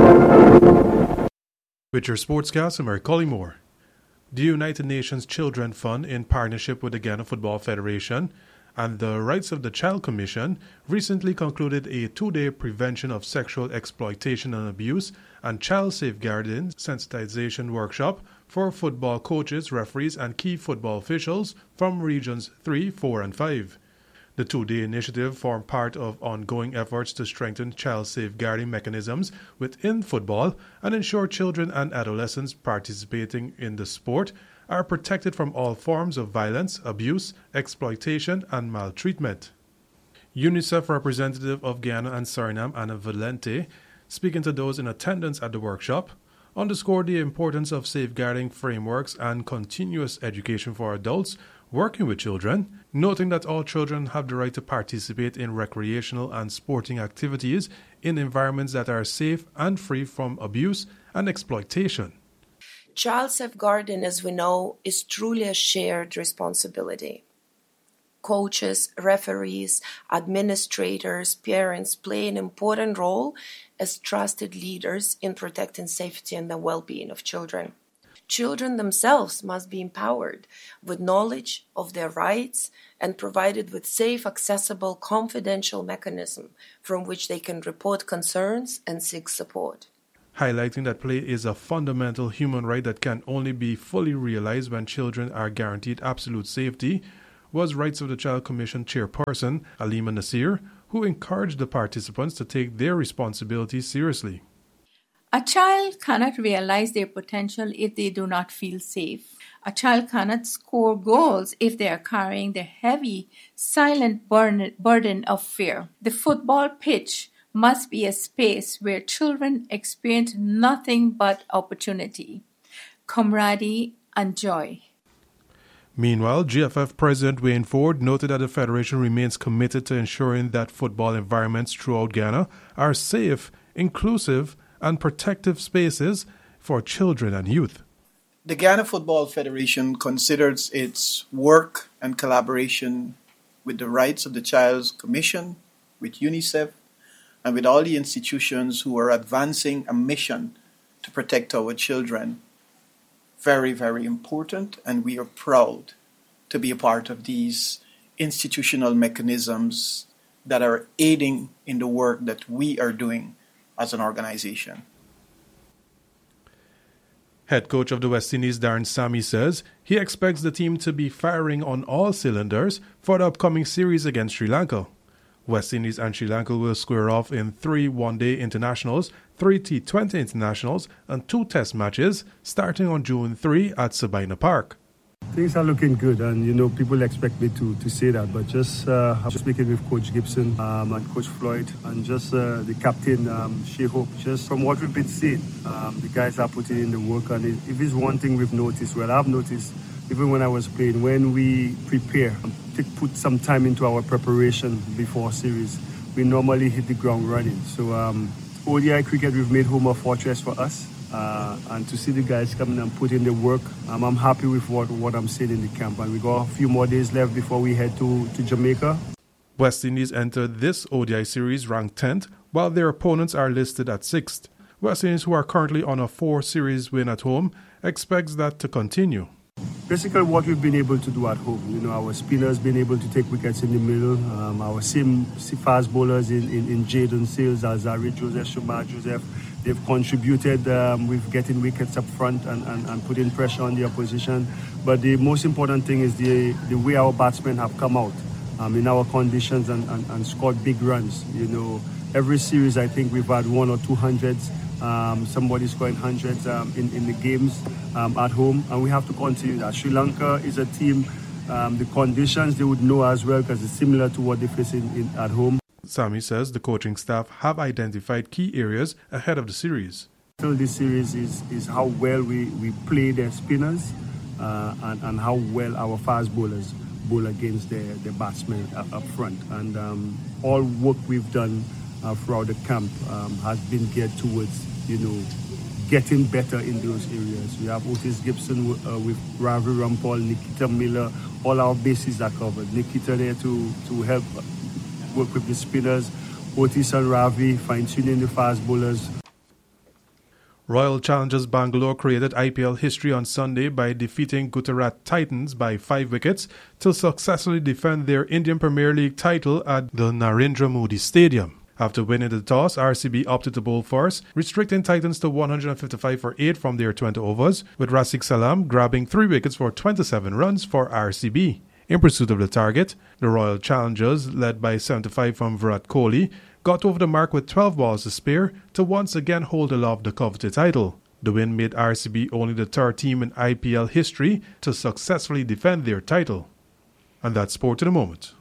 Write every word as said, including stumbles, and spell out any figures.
With your sportscast, I'm Eric Collymore. The United Nations Children Fund, in partnership with the Ghana Football Federation and the Rights of the Child Commission, recently concluded a two-day prevention of sexual exploitation and abuse and child safeguarding sensitization workshop for football coaches, referees, and key football officials from regions three, four, and five. The two-day initiative formed part of ongoing efforts to strengthen child safeguarding mechanisms within football and ensure children and adolescents participating in the sport are protected from all forms of violence, abuse, exploitation, and maltreatment. UNICEF representative of Guyana and Suriname, Anna Valente, speaking to those in attendance at the workshop, underscored the importance of safeguarding frameworks and continuous education for adults working with children, noting that all children have the right to participate in recreational and sporting activities in environments that are safe and free from abuse and exploitation. Child safeguarding, as we know, is truly a shared responsibility. Coaches, referees, administrators, parents play an important role as trusted leaders in protecting safety and the well-being of children. Children themselves must be empowered with knowledge of their rights and provided with safe, accessible, confidential mechanism from which they can report concerns and seek support. Highlighting that play is a fundamental human right that can only be fully realized when children are guaranteed absolute safety, was Rights of the Child Commission chairperson Alima Nasir, who encouraged the participants to take their responsibilities seriously. A child cannot realize their potential if they do not feel safe. A child cannot score goals if they are carrying the heavy, silent burden of fear. The football pitch must be a space where children experience nothing but opportunity, camaraderie, and joy. Meanwhile, G F F President Wayne Ford noted that the Federation remains committed to ensuring that football environments throughout Ghana are safe, inclusive, and protective spaces for children and youth. The Ghana Football Federation considers its work and collaboration with the Rights of the Child Commission, with UNICEF, and with all the institutions who are advancing a mission to protect our children very, very important, and we are proud to be a part of these institutional mechanisms that are aiding in the work that we are doing as an organization. Head coach of the West Indies, Darren Sammy, says he expects the team to be firing on all cylinders for the upcoming series against Sri Lanka. West Indies and Sri Lanka will square off in three one-day internationals, three T twenty internationals, and two test matches starting on June third at Sabina Park. Things are looking good, and you know people expect me to, to say that, but just uh, I'm speaking with Coach Gibson um, and Coach Floyd and just uh, the captain um, Shea Hope. Just from what we've been seeing, um, the guys are putting in the work, and if it's one thing we've noticed, well, I've noticed even when I was playing, when we prepare, put some time into our preparation before series, we normally hit the ground running. So um, O D I cricket, we've made home a fortress for us. Uh, and to see the guys coming and put in the work, um, I'm happy with what, what I'm seeing in the camp. And we got a few more days left before we head to, to Jamaica. West Indies entered this O D I series ranked tenth, while their opponents are listed at sixth. West Indies, who are currently on a four-series win at home, expects that to continue. Basically what we've been able to do at home, you know, our spinners been able to take wickets in the middle, um, our same fast bowlers in, in, in Jaden Sales, Azari Joseph, Shumar Joseph, they've contributed um, with getting wickets up front and, and, and putting pressure on the opposition. But the most important thing is the, the way our batsmen have come out um, in our conditions and, and, and scored big runs. You know, every series I think we've had one or two hundreds. Um, somebody scoring hundreds um, in, in the games um, at home, and we have to continue that. Sri Lanka is a team, um, the conditions they would know as well because it's similar to what they face in, in, at home. Sammy says the coaching staff have identified key areas ahead of the series. So this series is, is how well we, we play their spinners uh, and, and how well our fast bowlers bowl against their, their batsmen up, up front. And um, all work we've done uh, throughout the camp um, has been geared towards, you know, getting better in those areas. We have Otis Gibson uh, with Ravi Rampal, Nikita Miller, all our bases are covered. Nikita there to, to help work with the spinners, Otis and Ravi, fine-tuning the fast bowlers. Royal Challengers Bangalore created I P L history on Sunday by defeating Gujarat Titans by five wickets to successfully defend their Indian Premier League title at the Narendra Modi Stadium. After winning the toss, R C B opted to bowl first, restricting Titans to one hundred fifty-five for eight from their twenty overs, with Rafiq Salam grabbing three wickets for twenty-seven runs for R C B. In pursuit of the target, the Royal Challengers, led by seventy-five from Virat Kohli, got over the mark with twelve balls to spare to once again hold aloft the coveted title. The win made R C B only the third team in I P L history to successfully defend their title. And that's Sport to the Moment.